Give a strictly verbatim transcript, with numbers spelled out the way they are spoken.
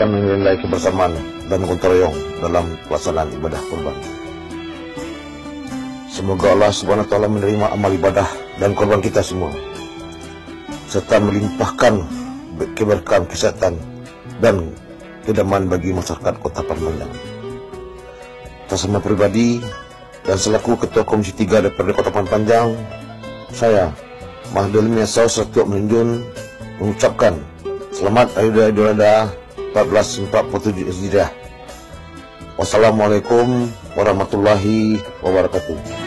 mengamalkan nilai kebersamaan dan gotong royong dalam pelaksanaan ibadah kurban. Semoga Allah Subhanahu wa taala menerima amal ibadah dan kurban kita semua, serta melimpahkan keberkahan kesehatan dan kedamaian bagi masyarakat Kota Panjang. Atas nama pribadi dan selaku Ketua Komisi tiga D P R D Kota Panjang, saya Mahdul Miasau Sertiok Melinjun mengucapkan selamat Hari Raya Idul Adha seribu empat ratus empat puluh tujuh Hijriah. Wassalamualaikum warahmatullahi wabarakatuh.